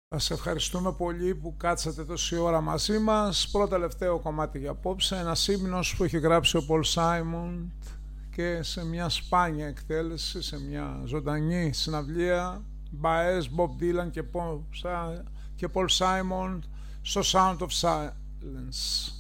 Σας ευχαριστούμε πολύ που κάτσατε τόση ώρα μαζί μας. Πρώτο τελευταίο κομμάτι για απόψε, ένας ύμνος που έχει γράψει ο Πολ Σάιμον και σε μια σπάνια εκτέλεση, σε μια ζωντανή συναυλία, Μπαές, Bob Dylan και Πολ Σάιμον στο Sound of Silence.